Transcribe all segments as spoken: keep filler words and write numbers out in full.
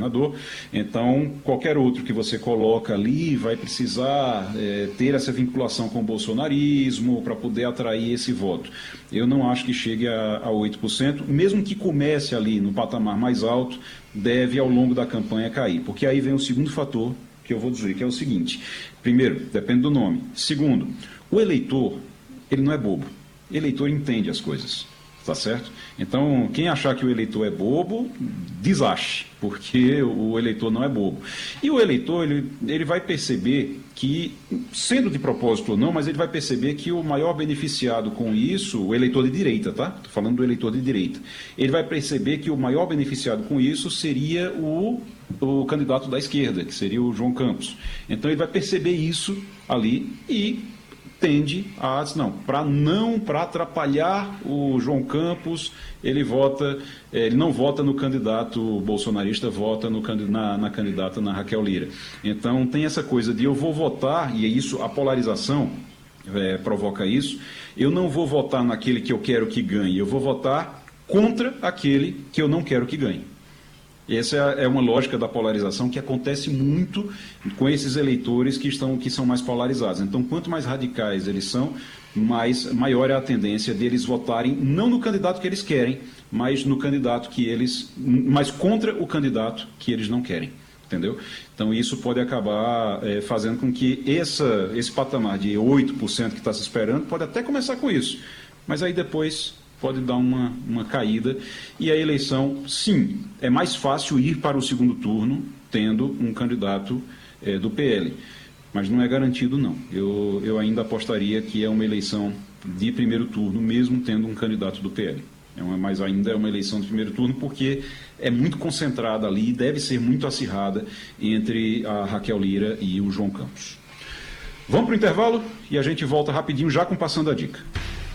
governador. Então, qualquer outro que você coloca ali vai precisar é, ter essa vinculação com o bolsonarismo para poder atrair esse voto. Eu não acho que chegue a, a oito por cento, mesmo que comece ali no patamar mais alto, deve ao longo da campanha cair, porque aí vem o segundo fator que eu vou dizer, que é o seguinte: primeiro, depende do nome. Segundo, o eleitor, ele não é bobo. O eleitor entende as coisas, tá certo? Então, quem achar que o eleitor é bobo, desache, porque o eleitor não é bobo. E o eleitor, ele, ele vai perceber que, sendo de propósito ou não, mas ele vai perceber que o maior beneficiado com isso, o eleitor de direita, tá? Estou falando do eleitor de direita. Ele vai perceber que o maior beneficiado com isso seria o, o candidato da esquerda, que seria o João Campos. Então, ele vai perceber isso ali e tende a, não, para não, para atrapalhar o João Campos, ele vota, ele não vota no candidato bolsonarista, vota no, na, na candidata, na Raquel Lira. Então tem essa coisa de eu vou votar, e é isso, a polarização é, provoca isso, eu não vou votar naquele que eu quero que ganhe, eu vou votar contra aquele que eu não quero que ganhe. Essa é uma lógica da polarização que acontece muito com esses eleitores que, estão, que são mais polarizados. Então, quanto mais radicais eles são, mais, maior é a tendência deles votarem não no candidato que eles querem, mas no candidato que eles, mas contra o candidato que eles não querem. Entendeu? Então, isso pode acabar é, fazendo com que essa, esse patamar de oito por cento que está se esperando pode até começar com isso, mas aí depois pode dar uma, uma caída, e a eleição, sim, é mais fácil ir para o segundo turno tendo um candidato é, do P L, mas não é garantido, não. Eu, eu ainda apostaria que é uma eleição de primeiro turno, mesmo tendo um candidato do P L. É uma, mas ainda é uma eleição de primeiro turno porque é muito concentrada ali, deve ser muito acirrada entre a Raquel Lira e o João Campos. Vamos para o intervalo e a gente volta rapidinho já com Passando a Dica.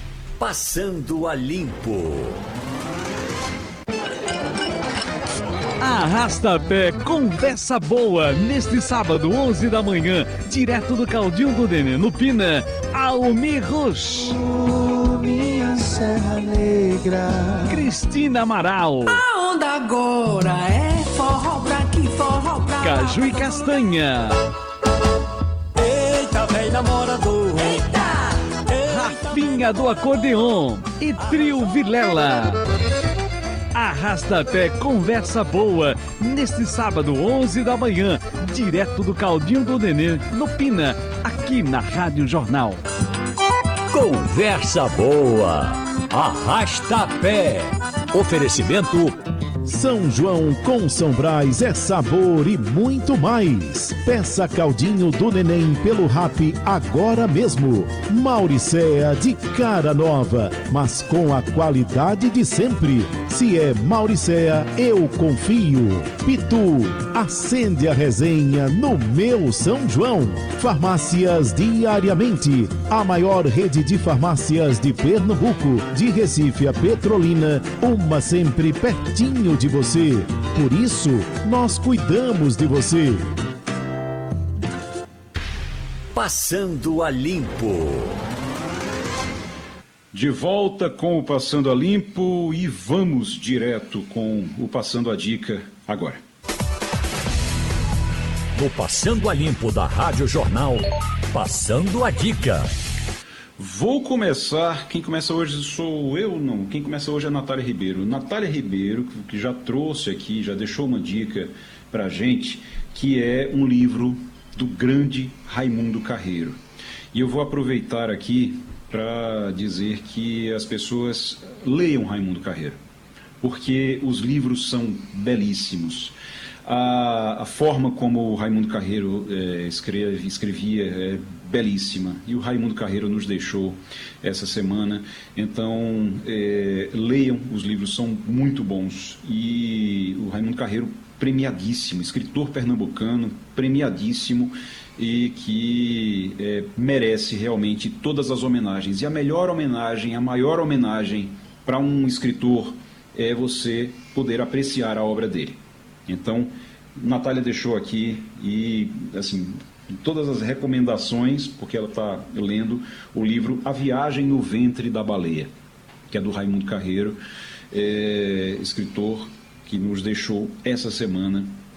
Passando a Limpo. Arrasta-pé, conversa boa, neste sábado, onze da manhã, direto do Caldinho do Nenê, no Pina, Almir Rush. Oh, minha Serra Negra. Cristina Amaral. A onda agora é forró pra aqui, forró pra lá. Caju e Castanha. Eita, vem namorador. Eita. Rafinha do Acordeon e Trio Vilela. Arrasta-pé, conversa boa, neste sábado, onze da manhã, direto do Caldinho do Nenê, no Pina, aqui na Rádio Jornal. Conversa boa, Arrasta-pé. Oferecimento São João com São Brás é sabor e muito mais. Peça Caldinho do Neném pelo Rap agora mesmo. Mauricéa de cara nova, mas com a qualidade de sempre. Se é Mauricéa, eu confio. Pitu, acende a resenha no meu São João. Farmácias Diariamente, a maior rede de farmácias de Pernambuco, de Recife a Petrolina, uma sempre pertinho de você. Por isso, nós cuidamos de você. Passando a Limpo. De volta com o Passando a Limpo e vamos direto com o Passando a Dica agora. No Passando a Limpo da Rádio Jornal, Passando a Dica. Vou começar, quem começa hoje sou eu, não, quem começa hoje é a Natália Ribeiro. Natália Ribeiro, que já trouxe aqui, já deixou uma dica pra gente, que é um livro do grande Raimundo Carreiro. E eu vou aproveitar aqui para dizer que as pessoas leiam Raimundo Carreiro, porque os livros são belíssimos. A, a forma como o Raimundo Carreiro é, escreve, escrevia é belíssima, e o Raimundo Carreiro nos deixou essa semana. Então, é, leiam, os livros são muito bons, e o Raimundo Carreiro premiadíssimo, escritor pernambucano, premiadíssimo, e que é, merece realmente todas as homenagens. E a melhor homenagem, a maior homenagem para um escritor é você poder apreciar a obra dele. Então, Natália deixou aqui, e assim, todas as recomendações, porque ela está lendo o livro A Viagem no Ventre da Baleia, que é do Raimundo Carreiro, é, escritor que nos deixou essa semana.